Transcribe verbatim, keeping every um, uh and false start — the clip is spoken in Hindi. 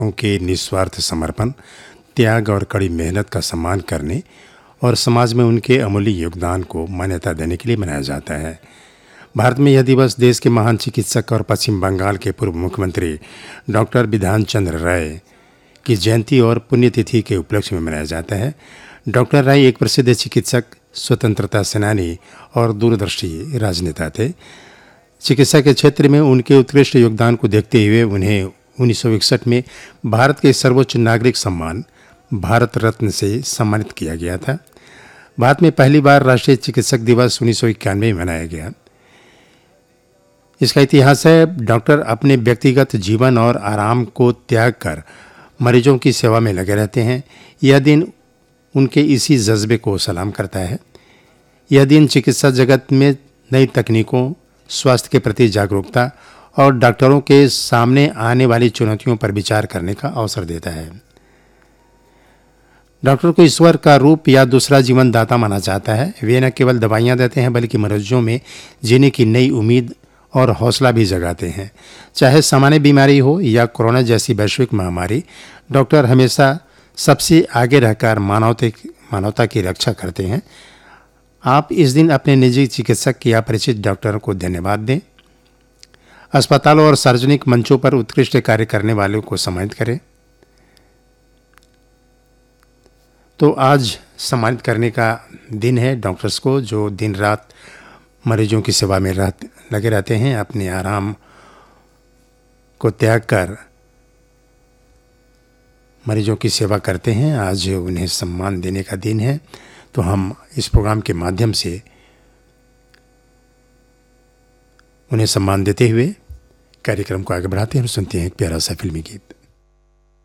उनके निस्वार्थ समर्पण, त्याग और कड़ी मेहनत का सम्मान करने और समाज में उनके अमूल्य योगदान को मान्यता देने के लिए मनाया जाता है। भारत में यह दिवस देश के महान चिकित्सक और पश्चिम बंगाल के पूर्व मुख्यमंत्री डॉक्टर बिधान चंद्र राय की जयंती और पुण्यतिथि के उपलक्ष्य में मनाया जाता है। डॉक्टर राय एक प्रसिद्ध चिकित्सक, स्वतंत्रता सेनानी और दूरदर्शी राजनेता थे। चिकित्सा के क्षेत्र में उनके उत्कृष्ट योगदान को देखते हुए उन्हें उन्नीस सौ इकसठ में भारत के सर्वोच्च नागरिक सम्मान भारत रत्न से सम्मानित किया गया था। भारत में पहली बार राष्ट्रीय चिकित्सक दिवस उन्नीस सौ इक्यानवे में मनाया गया। इसका इतिहास है, डॉक्टर अपने व्यक्तिगत जीवन और आराम को त्याग कर मरीजों की सेवा में लगे रहते हैं। यह दिन उनके इसी जज्बे को सलाम करता है। यह दिन चिकित्सा जगत में नई तकनीकों, स्वास्थ्य के प्रति जागरूकता और डॉक्टरों के सामने आने वाली चुनौतियों पर विचार करने का अवसर देता है। डॉक्टर को ईश्वर का रूप या दूसरा जीवन दाता माना जाता है। वे न केवल दवाइयाँ देते हैं बल्कि मरीजों में जीने की नई उम्मीद और हौसला भी जगाते हैं। चाहे सामान्य बीमारी हो या कोरोना जैसी वैश्विक महामारी, डॉक्टर हमेशा सबसे आगे रहकर मानवता मानवता की रक्षा करते हैं। आप इस दिन अपने निजी चिकित्सक या परिचित डॉक्टरों को धन्यवाद दें। अस्पतालों और सार्वजनिक मंचों पर उत्कृष्ट कार्य करने वालों को सम्मानित करें। तो आज सम्मानित करने का दिन है डॉक्टर्स को, जो दिन रात मरीजों की सेवा में रह, लगे रहते हैं, अपने आराम को त्याग कर मरीजों की सेवा करते हैं। आज उन्हें सम्मान देने का दिन है। तो हम इस प्रोग्राम के माध्यम से उन्हें सम्मान देते हुए कार्यक्रम को आगे बढ़ाते हैं और सुनते हैं एक प्यारा सा फिल्मी गीत।